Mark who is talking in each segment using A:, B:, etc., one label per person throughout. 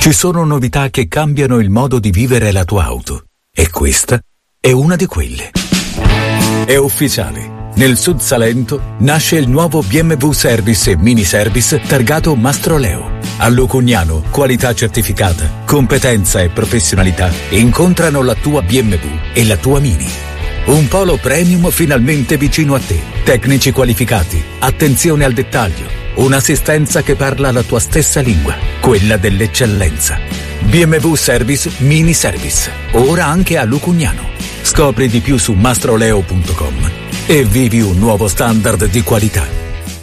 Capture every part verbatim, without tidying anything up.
A: Ci sono novità che cambiano il modo di vivere la tua auto. E questa è una di quelle. È ufficiale. Nel Sud Salento nasce il nuovo B M W Service e Mini Service targato Mastroleo. A Lucugnano, qualità certificata, competenza e professionalità incontrano la tua B M W e la tua Mini. Un polo premium finalmente vicino a te. Tecnici qualificati, attenzione al dettaglio, un'assistenza che parla la tua stessa lingua, quella dell'eccellenza. B M W Service Mini Service, ora anche a Lucugnano. Scopri di più su mastroleo punto com e vivi un nuovo standard di qualità.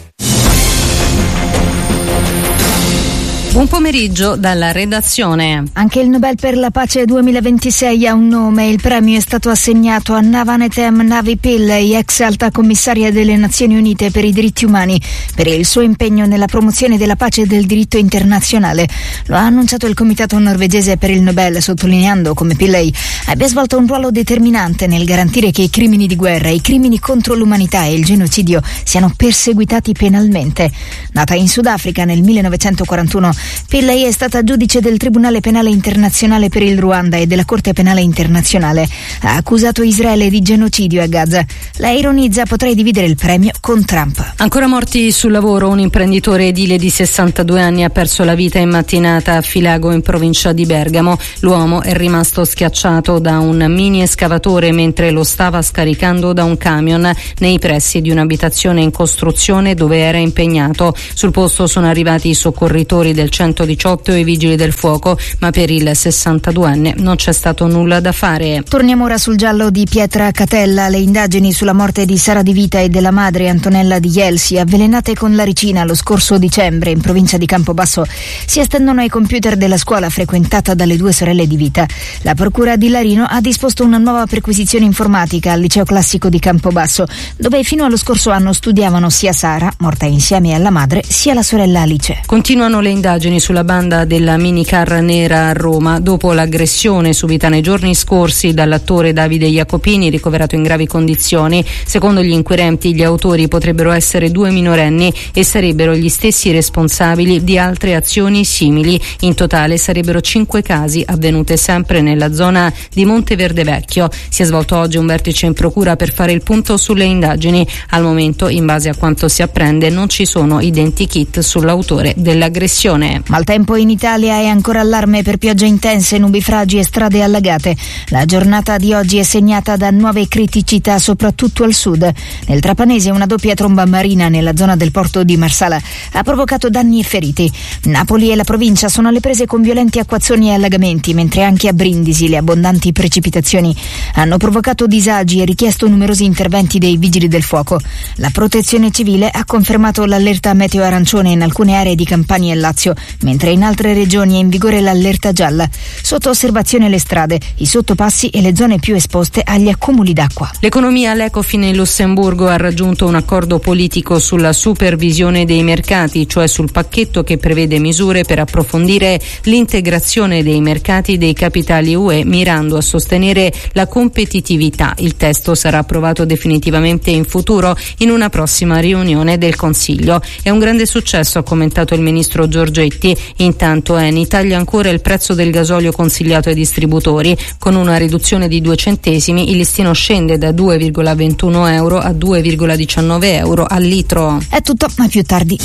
B: Buon pomeriggio dalla redazione.
C: Anche il Nobel per la pace duemilaventisei ha un nome. Il premio è stato assegnato a Navanetem Navi Pillay, ex alta commissaria delle Nazioni Unite per i diritti umani, per il suo impegno nella promozione della pace e del diritto internazionale. Lo ha annunciato il comitato norvegese per il Nobel, sottolineando come Pillay abbia svolto un ruolo determinante nel garantire che i crimini di guerra, i crimini contro l'umanità e il genocidio siano perseguitati penalmente. Nata in Sudafrica nel millenovecentoquarantuno, Pillay è stata giudice del Tribunale Penale Internazionale per il Ruanda e della Corte Penale Internazionale. Ha accusato Israele di genocidio a Gaza. La ironizza: potrei dividere il premio con Trump.
B: Ancora morti sul lavoro. Un imprenditore edile di sessantadue anni ha perso la vita in mattinata a Filago, in provincia di Bergamo. L'uomo è rimasto schiacciato da un mini escavatore mentre lo stava scaricando da un camion nei pressi di un'abitazione in costruzione dove era impegnato. Sul posto sono arrivati i soccorritori del centodiciotto e i vigili del fuoco, ma per il sessantaduenne non c'è stato nulla da fare.
C: Torniamo ora sul giallo di Pietra Catella. Le indagini sulla morte di Sara Di Vita e della madre Antonella Di Jelsi, avvelenate con laricina lo scorso dicembre in provincia di Campobasso, si estendono ai computer della scuola frequentata dalle due sorelle Di Vita. La procura di Larino ha disposto una nuova perquisizione informatica al liceo classico di Campobasso, dove fino allo scorso anno studiavano sia Sara, morta insieme alla madre, sia la sorella Alice.
B: Continuano le indagini sulla banda della minicar nera a Roma dopo l'aggressione subita nei giorni scorsi dall'attore Davide Jacopini, ricoverato in gravi condizioni. Secondo gli inquirenti, gli autori potrebbero essere due minorenni e sarebbero gli stessi responsabili di altre azioni simili. In totale sarebbero cinque casi, avvenute sempre nella zona di Monteverde Vecchio. Si è svolto oggi un vertice in procura per fare il punto sulle indagini. Al momento, in base a quanto si apprende, non ci sono identikit sull'autore dell'aggressione.
C: Maltempo in Italia e ancora allarme per piogge intense, nubifragi e strade allagate. La giornata di oggi è segnata da nuove criticità soprattutto al sud. Nel Trapanese una doppia tromba marina nella zona del porto di Marsala ha provocato danni e feriti. Napoli e la provincia sono alle prese con violenti acquazzoni e allagamenti, mentre anche a Brindisi le abbondanti precipitazioni hanno provocato disagi e richiesto numerosi interventi dei vigili del fuoco. La Protezione Civile ha confermato l'allerta meteo arancione in alcune aree di Campania e Lazio, mentre in altre regioni è in vigore l'allerta gialla. Sotto osservazione le strade, i sottopassi e le zone più esposte agli accumuli d'acqua.
B: L'economia. L'Ecofin in Lussemburgo ha raggiunto un accordo politico sulla supervisione dei mercati, cioè sul pacchetto che prevede misure per approfondire l'integrazione dei mercati dei capitali U E, mirando a sostenere la competitività. Il testo sarà approvato definitivamente in futuro in una prossima riunione del Consiglio. È un grande successo, ha commentato il ministro Giorgetti. Intanto Eni taglia ancora il prezzo del gasolio consigliato ai distributori. Con una riduzione di due centesimi il listino scende da due virgola ventuno euro a due virgola diciannove euro al litro.
C: È tutto, ma più tardi.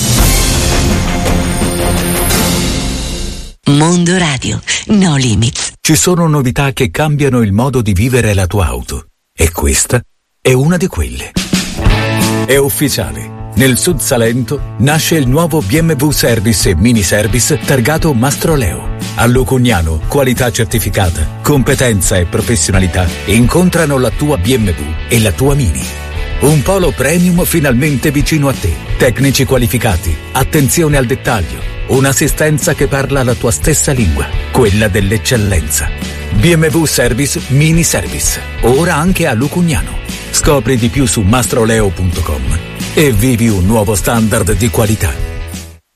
D: Mondo Radio, no limits.
A: Ci sono novità che cambiano il modo di vivere la tua auto. E questa è una di quelle. È ufficiale. Nel Sud Salento nasce il nuovo B M W Service e Mini Service targato Mastroleo. A Lucugnano, qualità certificata, competenza e professionalità incontrano la tua B M W e la tua Mini. Un polo premium finalmente vicino a te. Tecnici qualificati, attenzione al dettaglio, un'assistenza che parla la tua stessa lingua, quella dell'eccellenza. B M W Service Mini Service, ora anche a Lucugnano. Scopri di più su mastroleo punto com e vivi un nuovo standard di qualità.